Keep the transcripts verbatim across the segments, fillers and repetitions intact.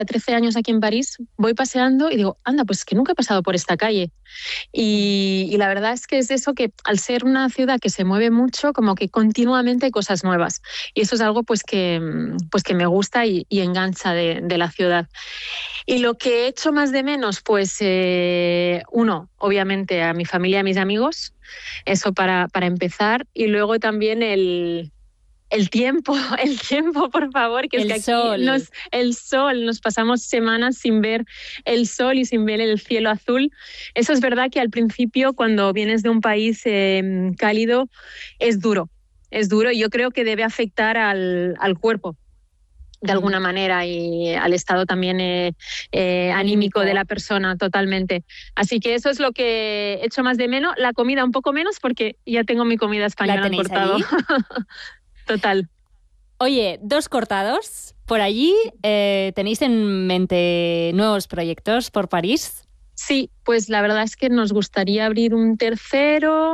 trece años aquí en París, voy paseando y digo, anda, pues que nunca he pasado por esta calle. Y, y la verdad es que es eso que al ser una ciudad que se mueve mucho, como que continuamente hay cosas nuevas. Y eso es algo pues que, pues que me gusta y, y engancha de, de la ciudad. Y lo que he hecho más de menos, pues eh, uno, obviamente a mi familia y a mis amigos, eso para, para empezar. Y luego también el... El tiempo, el tiempo, por favor, que es el que aquí sol. nos, el sol, nos pasamos semanas sin ver el sol y sin ver el cielo azul. Eso es verdad que al principio, cuando vienes de un país eh, cálido, es duro, es duro y yo creo que debe afectar al, al cuerpo de alguna manera y al estado también eh, eh, anímico de la persona totalmente. Así que eso es lo que he hecho más de menos. La comida un poco menos porque ya tengo mi comida española al cortado. Total. Oye, dos cortados por allí. Eh, ¿Tenéis en mente nuevos proyectos por París? Sí, pues la verdad es que nos gustaría abrir un tercero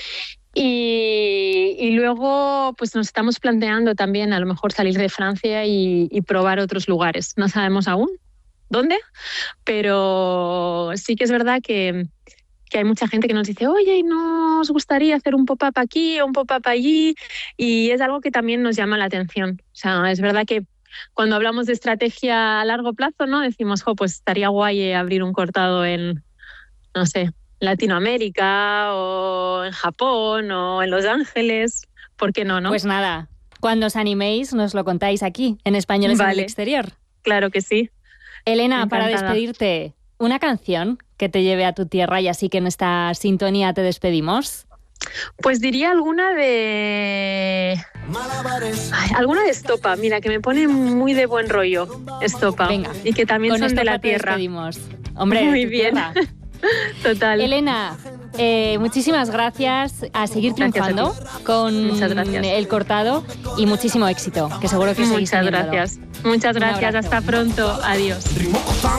y, y luego pues nos estamos planteando también a lo mejor salir de Francia y, y probar otros lugares. No sabemos aún dónde, pero sí que es verdad que... que hay mucha gente que nos dice, oye, ¿no os gustaría hacer un pop-up aquí o un pop-up allí? Y es algo que también nos llama la atención. O sea, es verdad que cuando hablamos de estrategia a largo plazo, ¿no? Decimos, jo, pues estaría guay abrir un cortado en, no sé, Latinoamérica o en Japón o en Los Ángeles. ¿Por qué no, no? Pues nada, cuando os animéis nos lo contáis aquí, en Españoles vale. en el Exterior. Claro que sí. Elena, Encantada. para despedirte, una canción que te lleve a tu tierra y así que en esta sintonía te despedimos. Pues diría alguna de... Ay, alguna de Estopa, mira, que me pone muy de buen rollo, Estopa. Venga, y que también con son de la Estopa te tierra. despedimos. Hombre, muy de tu bien. tierra. Total. Elena, eh, muchísimas gracias, a seguir triunfando con el cortado y muchísimo éxito, que seguro que seguís Muchas gracias. Muchas gracias, hasta pronto. Adiós.